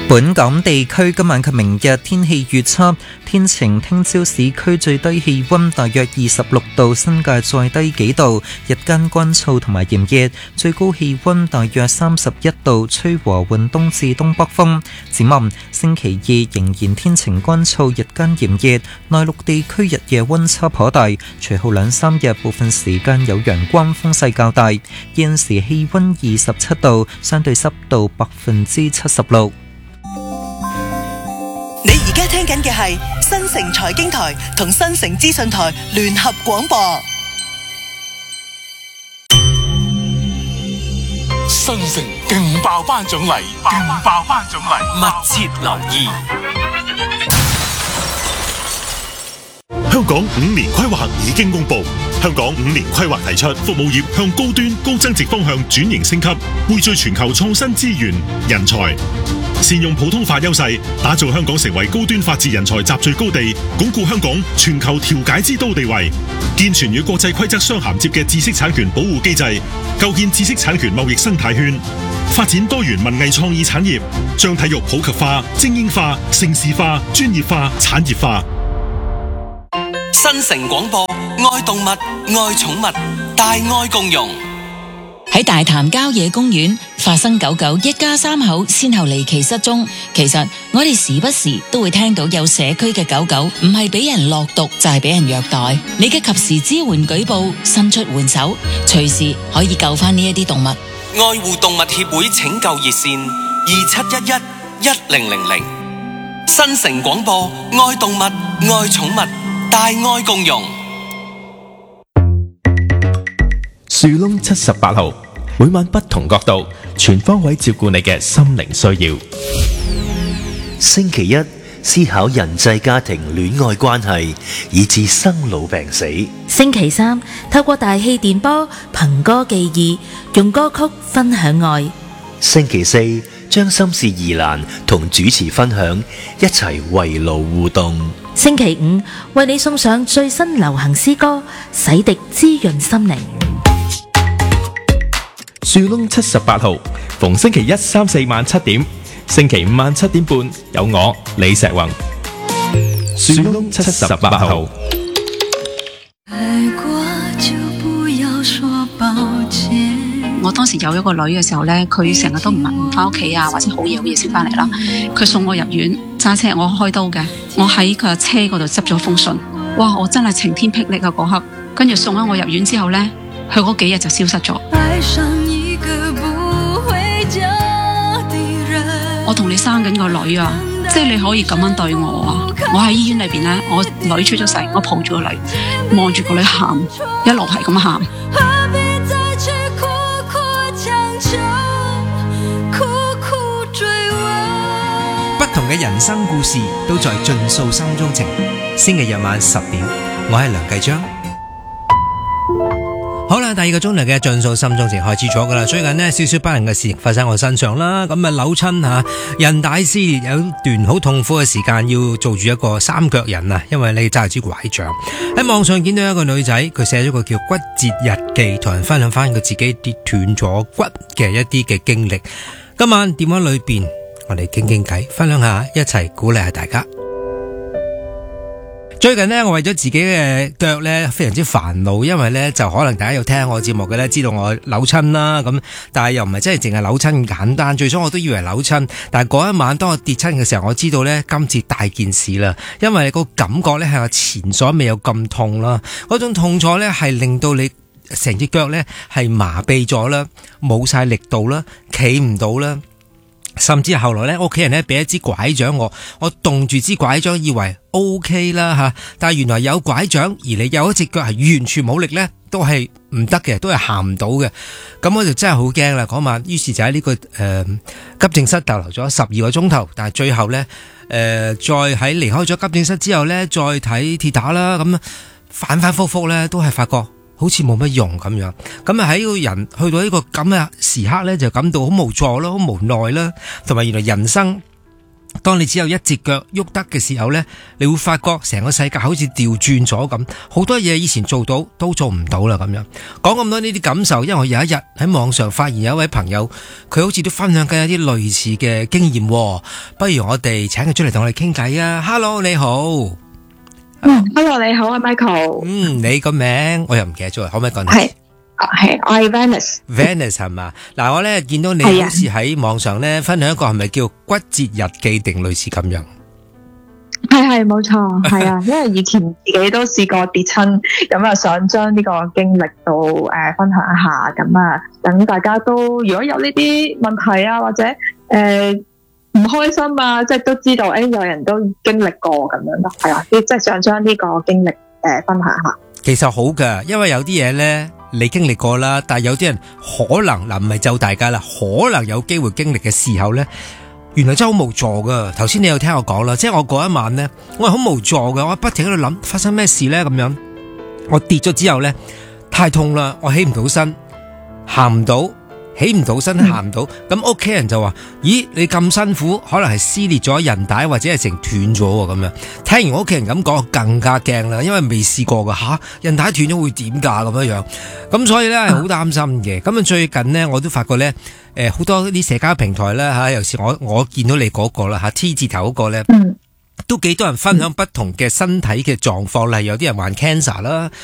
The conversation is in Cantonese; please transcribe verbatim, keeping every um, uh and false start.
本港地區今晚及明日天氣預測，天晴，聽朝市區最低氣溫大約二十六度，新界再低幾度，日間乾燥同埋炎熱，最高氣溫大約三十一度，吹和緩東至東北風。展望星期二仍然天晴乾燥，日間炎熱，內陸地區日夜溫差頗大，隨後兩三日部分時間有陽光，風勢較大。現時氣溫二十七度，相對濕度百分之七十六。 你而家聽緊嘅係新城財經台同新城資訊台聯合廣播。 新城勁爆頒獎禮，勁爆頒獎禮，密切留意。 香港五年規劃已經公布，香港五年規劃提出服務業向高端高增值方向轉型升級，匯聚全球創新資源、人才，善用普通法優勢，打造香港成為高端法治人才集聚高地，鞏固香港全球調解之都地位，健全與國際規則相銜接嘅知識產權保護機制，構建知識產權貿易生態圈，發展多元文藝創意產業，將體育普及化、精英化、城市化、專業化、產業化。 新城廣播，愛動物，愛寵物，大愛共融。 喺大潭郊野公園發生狗狗一家三口先後離奇失蹤，其實我哋時不時都會聽到有社區嘅狗狗唔係俾人落毒就係俾人虐待，你嘅及時支援舉報，伸出援手，隨時可以救翻呢一啲動物。 愛護動物協會拯救熱線二七一一一零零零。新城廣播，愛動物，愛寵物，大愛共融。 樹窿七十八號，每晚不同角度，全方位照顧你嘅心靈需要。 星期一思考人際家庭戀愛關係，以至生老病死。 星期三透過大氣電波憑歌寄意，用歌曲分享愛。 星期四將心事疑難同主持分享，一齊圍爐互動。 星期五為你送上最新流行詩歌，洗滌滋潤心靈。 樹窿七十八號，逢星期一、三、四晚七點，星期五晚七點半有我李石宏。樹窿七十八號。 我當時有一個女嘅時候呢，佢成日都唔唔翻屋企啊，或者好夜好夜先翻嚟啦。佢送我入院，揸車我開刀嘅，我喺佢車嗰度執咗封信。哇！我真係晴天霹靂啊嗰刻。跟住送咗我入院之後呢，佢嗰幾日就消失咗。我同你生緊個女啊，即係你可以咁樣對我啊！我喺醫院裏邊呢，我女出咗世，我抱住個女，望住個女喊，一路係咁喊。 不同嘅人生故事都在盡訴心中情。星期日晚十點，我係梁繼章。好啦，第二個鐘頭嘅盡訴心中情開始咗噶啦。最近呢，少少不幸嘅事情發生喺我身上啦，咁啊扭親吓，韌帶撕裂，有一段好痛苦嘅時間，要做住一個三腳人啊，因為你揸住支拐杖。喺網上見到一個女仔，佢寫咗個叫骨折日記，同人分享翻佢自己跌斷咗骨嘅一啲嘅經歷。今晚電話裏邊，我哋傾傾偈，分享下，一齊鼓勵下大家。最近呢，我為咗自己嘅腳呢非常之煩惱，因為呢就可能大家有聽我節目嘅呢，知道我扭親啦，咁但係又唔係真係淨係扭親咁簡單，最初我都以為扭親，但係嗰一晚當我跌親嘅時候，我知道呢今次大件事啦，因為個感覺呢係我前所未有咁痛啦，嗰種痛楚呢係令到你成隻腳呢係麻痹咗啦，冇晒力度啦，企唔到啦。甚至後來咧，屋企人咧俾一支拐杖我，我動住支拐杖以為 OK 啦吓，但係原來有拐杖，而你有一隻腳係完全冇力咧，都係唔得嘅，都係行唔到嘅。咁我就真係好驚啦嗰晚，於是就喺呢、這個誒、呃、急症室逗留咗十二個鐘頭，但係最後咧誒、呃、再喺離開咗急症室之後咧，再睇跌打啦，咁反反复复咧都係發覺好似冇乜用咁樣，咁啊喺個人去到呢個咁嘅時刻咧，就感到好無助啦，好無奈啦，同埋原來人生當你只有一隻腳喐得嘅時候呢，你會發覺成個世界好似調轉咗咁，好多嘢以前做到都做唔到啦咁樣。講咁多呢啲感受，因為我有一日喺網上發現有一位朋友，佢好似都分享緊一啲類似嘅經驗，不如我哋請佢出嚟同我哋傾偈啊 ！Hello， 你好。 嗯 ，Hello， 你好啊 ，Michael。 嗯，你個名我又唔記得咗，可唔可以講？ 係。係，我係 Venice。Venice 係嘛？嗱，我咧見到你好似喺網上咧分享一個係咪叫骨折日記定類似咁樣？ 係係冇錯，係啊，因為以前自己都試過跌親，咁啊想將呢個經歷到誒、呃、分享一下，咁啊等大家都如果有呢啲問題啊或者誒唔、呃、開心啊，即係都知道誒、欸、有人都經歷過咁樣咯，係啊，即係想將呢個經歷誒、呃、分享一下。 其實好噶，因為有啲嘢咧。你經歷過啦，但係有啲人可能嗱唔係就大家啦，可能有機會經歷嘅時候呢，原來真係好無助噶。頭先你有聽我講啦，即係我嗰一晚呢，我係好無助噶，我不停喺度諗發生咩事呢咁樣。我跌咗之後呢，太痛啦，我起唔到身，行唔到，起唔到身，行唔到。咁屋企人就話：咦，你咁辛苦，可能係撕裂咗韌帶或者係成斷咗咁樣。聽完我屋企人咁講，我更加驚啦，因為未試過噶吓，韌帶斷咗會點噶咁樣樣。咁所以咧係好擔心嘅。咁啊最近呢，我都發覺咧，誒、呃、好多啲社交平台咧吓，尤其是我我見到你嗰個啦吓 T 字頭嗰個咧。嗯都幾多人分享不同嘅身體嘅狀況，例如有啲人患 cancer 啦，